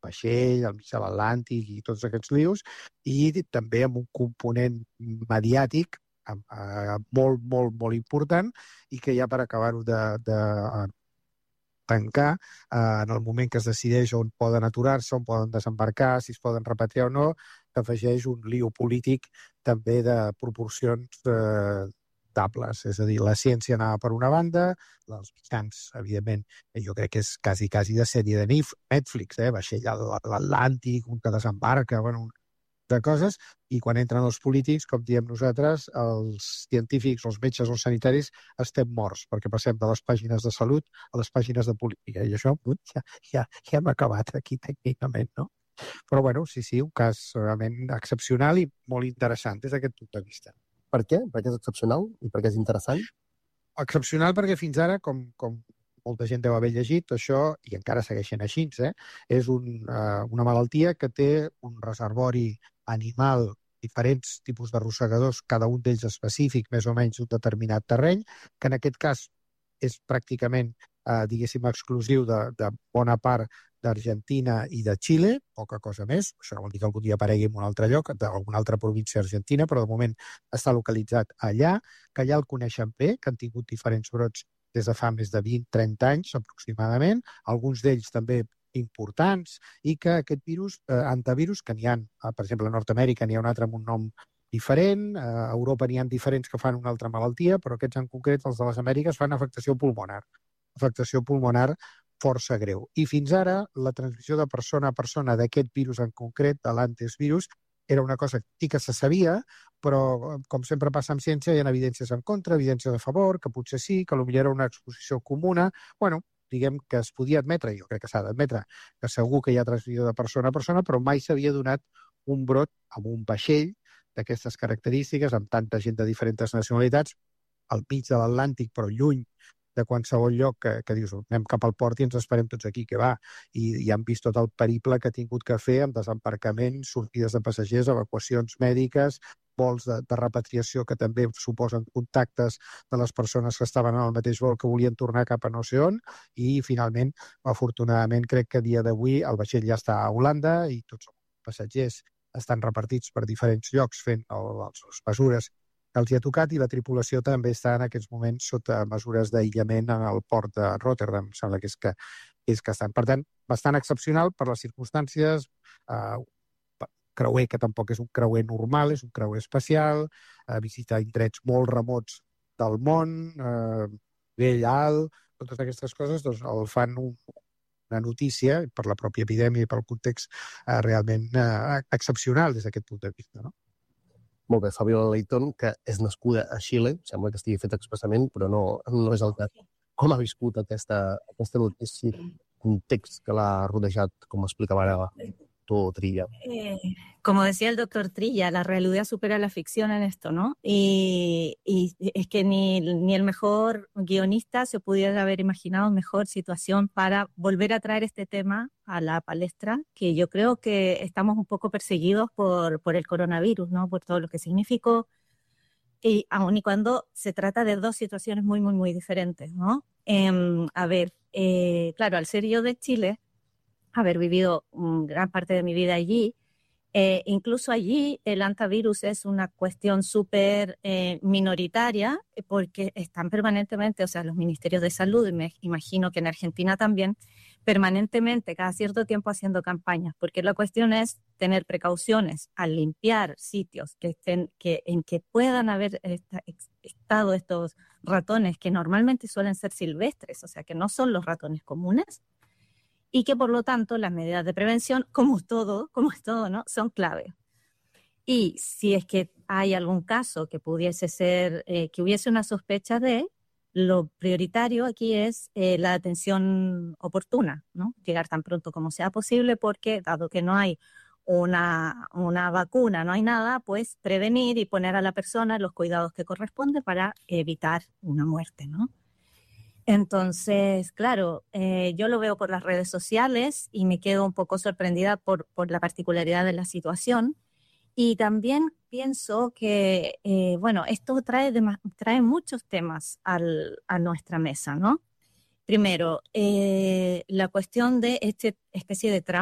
vaixell, al mig de l'Atlàntic i tots aquests lius, i també amb un component mediàtic molt, molt, molt important, i que ja per acabar-ho de tancar, en el moment que es decideix on poden aturar-se, on poden desembarcar, si es poden repatriar o no, s'afegeix un lío polític també de proporcions tables. És a dir, la ciència anava per una banda, els mitjans, evidentment, jo crec que és quasi de sèrie de Netflix, vaixell a l'Atlàntic, un que desembarca, bueno, de coses, i quan entren els polítics, com diem nosaltres, els científics, els metges, els sanitaris, estem morts, perquè passem de les pàgines de salut a les pàgines de política, i això ja hem acabat aquí tècnicament, no? Però, bueno, sí, un cas realment excepcional i molt interessant des d'aquest punt de vista. Per què? Per què és excepcional i per què és interessant? Excepcional perquè fins ara, com molta gent deu haver llegit, això, i encara segueixen així, és una malaltia que té un reservori animal, diferents tipus d'arrossegadors, cada un d'ells específic, més o menys un determinat terreny, que en aquest cas és pràcticament, diguéssim, exclusiu de bona part d'Argentina i de Xile, poca cosa més. Això no vol dir que algun dia aparegui en un altre lloc, d'alguna altra província argentina, però de moment està localitzat allà, que allà el coneixen bé, que han tingut diferents brots des de fa més de 20-30 anys aproximadament, alguns d'ells també importants, i que aquest virus, antivirus, que n'hi ha, per exemple, a Nord-Amèrica n'hi ha un altre amb un nom diferent, a Europa n'hi ha diferents que fan una altra malaltia, però aquests en concret, els de les Amèriques, fan afectació pulmonar força greu. I fins ara, la transmissió de persona a persona d'aquest virus en concret, de l'antivirus, era una cosa que sí que se sabia, però, com sempre passa amb ciència, hi ha evidències en contra, evidències a favor, que potser sí, que potser era una exposició comuna. Bueno, diguem que es podia admetre, jo crec que s'ha d'admetre, que segur que hi ha transmissió de persona a persona, però mai s'havia donat un brot amb un vaixell d'aquestes característiques, amb tanta gent de diferents nacionalitats, al mig de l'Atlàntic, però lluny de qualsevol lloc que dius, anem cap al port i ens esperem tots aquí, que va. I han vist tot el periple que ha tingut que fer amb desembarcaments, sortides de passatgers, evacuacions mèdiques, vols de repatriació que també suposen contactes de les persones que estaven en el mateix vol que volien tornar cap a no sé on, i finalment, afortunadament, crec que a dia d'avui el vaixell ja està a Holanda i tots els passatgers estan repartits per diferents llocs fent les mesures que els hi ha tocat, i la tripulació també està en aquests moments sota mesures d'aïllament en el port de Rotterdam. Em sembla que és que estan. Per tant, bastant excepcional per les circumstàncies, creuer que tampoc és un creuer normal, és un creuer especial, visitar indrets molt remots del món, nivell alt, totes aquestes coses, doncs el fan una notícia, per la pròpia epidèmia i pel context realment excepcional des d'aquest punt de vista, no? Molt bé, Fabiola Leighton, que és nascuda a Xile, sembla que estigui fet expressament, però no és el cas. Com ha viscut aquesta notícia, context que l'ha rodejat, com explicava ara tú, Trilla? Como decía el doctor Trilla, la realidad supera la ficción en esto, ¿no? Y es que ni el mejor guionista se pudiera haber imaginado mejor situación para volver a traer este tema a la palestra, que yo creo que estamos un poco perseguidos por el coronavirus, ¿no? Por todo lo que significó, y aun y cuando se trata de dos situaciones muy, muy, muy diferentes, ¿no? Claro, al ser yo de Chile, haber vivido gran parte de mi vida allí, incluso allí el antivirus es una cuestión súper minoritaria, porque están permanentemente, o sea, los ministerios de salud, y me imagino que en Argentina también, permanentemente, cada cierto tiempo haciendo campañas, porque la cuestión es tener precauciones al limpiar sitios en que puedan haber estado estos ratones que normalmente suelen ser silvestres, o sea, que no son los ratones comunes, y que por lo tanto las medidas de prevención, como es todo, ¿no?, son clave. Y si es que hay algún caso que pudiese ser, que hubiese una sospecha de, lo prioritario aquí es la atención oportuna, ¿no? Llegar tan pronto como sea posible, porque dado que no hay una vacuna, no hay nada, pues prevenir y poner a la persona los cuidados que corresponden para evitar una muerte, ¿no? Entonces, claro, yo lo veo por las redes sociales y me quedo un poco sorprendida por la particularidad de la situación. Y también pienso que, bueno, esto trae muchos temas a nuestra mesa, ¿no? Primero, la cuestión de esta especie de trauma